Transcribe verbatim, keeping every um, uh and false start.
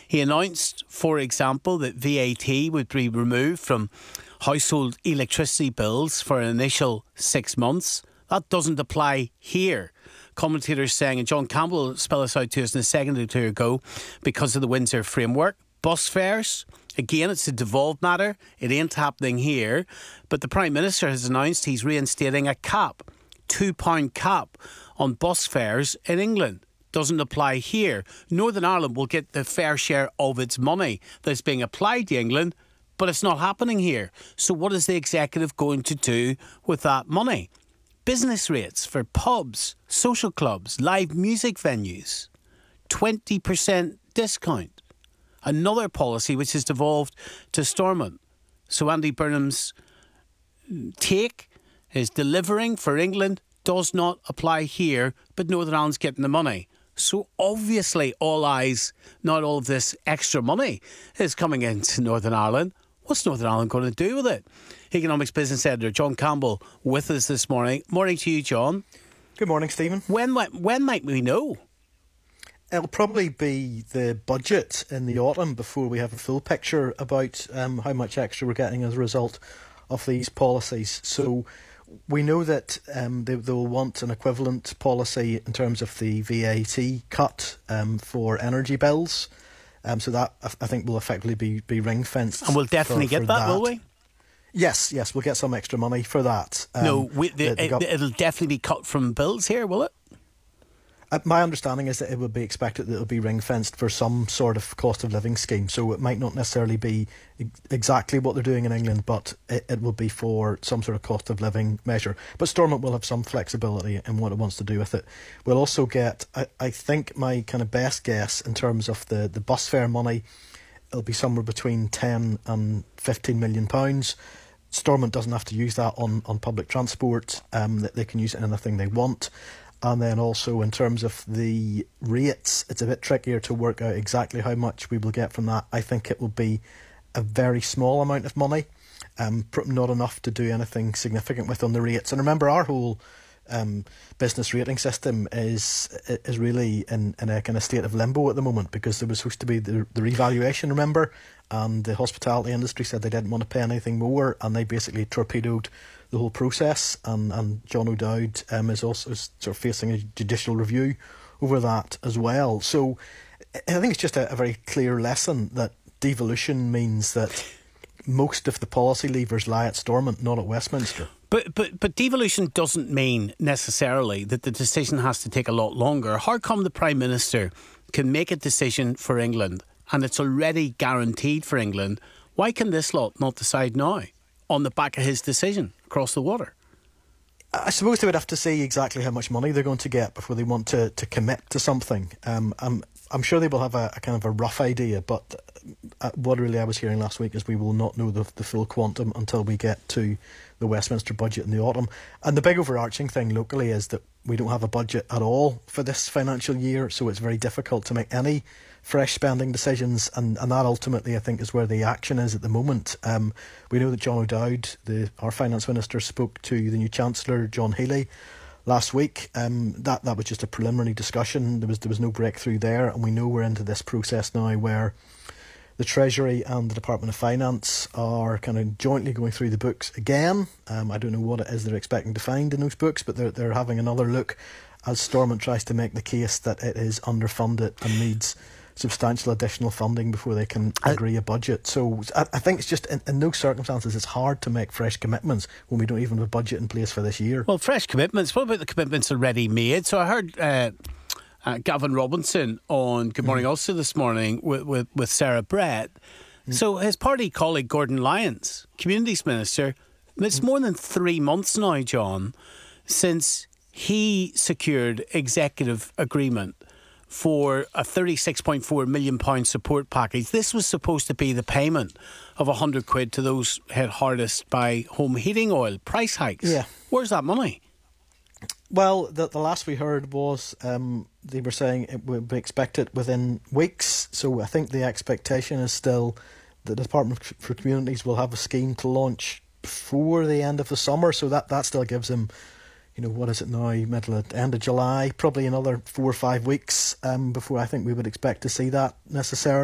He announced, for example, that V A T would be removed from household electricity bills for an initial six months. That doesn't apply here. Commentators saying, and John Campbell spelled this out to us in a second or two ago, because of the Windsor framework. Bus fares, again, it's a devolved matter. It ain't happening here. But the Prime Minister has announced he's reinstating a cap, two pound cap on bus fares in England. Doesn't apply here. Northern Ireland will get the fair share of its money that's being applied to England, but it's not happening here. So what is the executive going to do with that money? Business rates for pubs, social clubs, live music venues, twenty percent discount. Another policy which has devolved to Stormont. So Andy Burnham's take, his delivering for England, does not apply here, but Northern Ireland's getting the money. So obviously all eyes, not all of this extra money is coming into Northern Ireland. What's Northern Ireland going to do with it? Economics Business Editor John Campbell with us this morning. Morning to you, John. Good morning, Stephen. When, when might we know? It'll probably be the budget in the autumn before we have a full picture about um, how much extra we're getting as a result of these policies. So we know that um, they, they will want an equivalent policy in terms of the V A T cut um, for energy bills. Um, so that, I think, will effectively be, be ring-fenced. And we'll definitely for, get for that, that, will we? Yes, yes, we'll get some extra money for that. Um, no, we, the, the, the it, gov- it'll definitely be cut from bills here, will it? Uh, my understanding is that it would be expected that it will be ring-fenced for some sort of cost of living scheme. So it might not necessarily be ex- exactly what they're doing in England, but it, it will be for some sort of cost of living measure. But Stormont will have some flexibility in what it wants to do with it. We'll also get, I, I think my kind of best guess in terms of the, the bus fare money, it'll be somewhere between ten and fifteen million pounds. Stormont doesn't have to use that on, on public transport. Um, they can use it in anything they want. And then also in terms of the rates, it's a bit trickier to work out exactly how much we will get from that. I think it will be a very small amount of money, um, not enough to do anything significant with on the rates. And remember, our whole um, business rating system is is really in, in a kind of state of limbo at the moment, because there was supposed to be the, the revaluation, remember? And the hospitality industry said they didn't want to pay anything more, and they basically torpedoed the whole process, and, and John O'Dowd um, is also sort of facing a judicial review over that as well. So I think it's just a, a very clear lesson that devolution means that most of the policy levers lie at Stormont, not at Westminster. But but but devolution doesn't mean necessarily that the decision has to take a lot longer. How come the Prime Minister can make a decision for England and it's already guaranteed for England? Why can this lot not decide now on the back of his decision across the water? I suppose they would have to see exactly how much money they're going to get before they want to, to commit to something. Um, I'm, I'm sure they will have a, a kind of a rough idea, but uh, what really I was hearing last week is we will not know the, the full quantum until we get to the Westminster budget in the autumn. And the big overarching thing locally is that we don't have a budget at all for this financial year, so it's very difficult to make any fresh spending decisions, and, and that ultimately I think is where the action is at the moment. Um, we know that John O'Dowd, the, our finance minister, spoke to the new Chancellor John Healey last week. Um, that that was just a preliminary discussion. There was there was no breakthrough there, and we know we're into this process now where the Treasury and the Department of Finance are kind of jointly going through the books again. Um, I don't know what it is they're expecting to find in those books, but they're they're having another look as Stormont tries to make the case that it is underfunded and needs substantial additional funding before they can agree a budget. So I, I think it's just in, in those circumstances it's hard to make fresh commitments when we don't even have a budget in place for this year. Well, fresh commitments. What about the commitments already made? So I heard uh, uh, Gavin Robinson on Good Morning mm. Ulster this morning with, with, with Sarah Brett. Mm. So his party colleague Gordon Lyons, Communities Minister, it's mm. more than three months now, John, since he secured executive agreement for a thirty-six point four million pounds support package. This was supposed to be the payment of one hundred quid to those hit hardest by home heating oil price hikes. Yeah. Where's that money? Well, the, the last we heard was um, they were saying it would be expected within weeks. So I think the expectation is still that the Department for Communities will have a scheme to launch before the end of the summer. So that, that still gives them, you know, what is it now, middle of end of July, probably another four or five weeks um, before I think we would expect to see that necessarily.